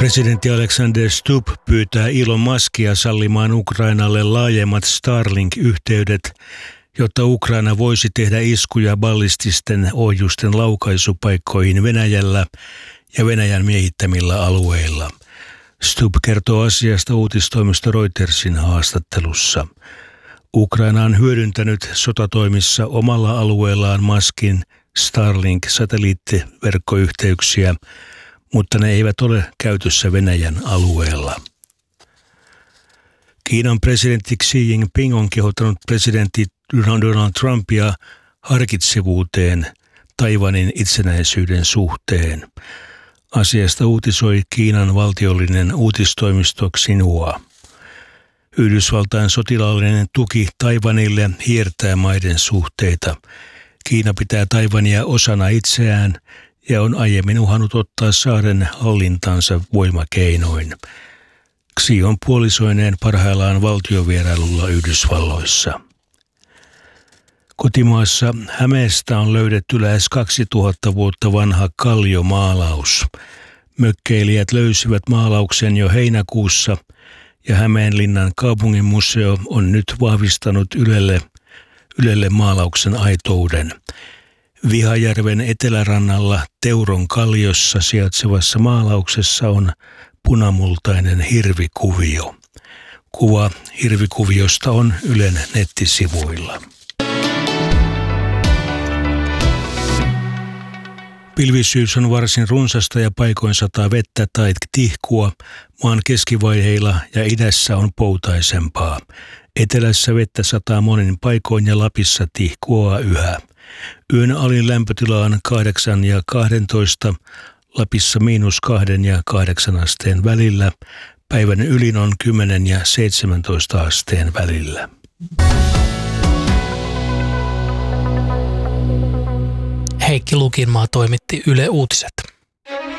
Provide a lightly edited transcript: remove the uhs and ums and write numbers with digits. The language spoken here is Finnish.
Presidentti Alexander Stubb pyytää Elon Muskia sallimaan Ukrainalle laajemmat Starlink-yhteydet, jotta Ukraina voisi tehdä iskuja ballististen ohjusten laukaisupaikkoihin Venäjällä ja Venäjän miehittämillä alueilla. Stubb kertoo asiasta uutistoimisto Reutersin haastattelussa. Ukraina on hyödyntänyt sotatoimissa omalla alueellaan Muskin Starlink-satelliittiverkkoyhteyksiä, mutta ne eivät ole käytössä Venäjän alueella. Kiinan presidentti Xi Jinping on kehottanut presidentti Donald Trumpia harkitsevuuteen Taiwanin itsenäisyyden suhteen. Asiasta uutisoi Kiinan valtiollinen uutistoimisto Xinhua. Yhdysvaltain sotilaallinen tuki Taiwanille hiertää maiden suhteita. Kiina pitää Taiwania osana itseään ja on aiemmin uhannut ottaa saaren hallintaansa voimakeinoin. Xi on puolisoineen parhaillaan valtiovierailulla Yhdysvalloissa. Kotimaassa Hämeestä on löydetty lähes 2000 vuotta vanha kalliomaalaus. Mökkeilijät löysivät maalauksen jo heinäkuussa ja Hämeenlinnan kaupunginmuseo on nyt vahvistanut Ylelle maalauksen aitouden. Vihajärven etelärannalla Teuron kalliossa sijaitsevassa maalauksessa on punamultainen hirvikuvio. Kuva hirvikuviosta on Ylen nettisivuilla. Pilvisyys on varsin runsasta ja paikoin sataa vettä tai tihkua. Maan keskivaiheilla ja idässä on poutaisempaa. Etelässä vettä sataa monin paikoin ja Lapissa tihkuaa yhä. Yön alin lämpötila on 8 ja 12, Lapissa -2 ja 8 asteen välillä. Päivän ylin on 10 ja 17 asteen välillä. Heikki Lukinmaa toimitti Yle Uutiset.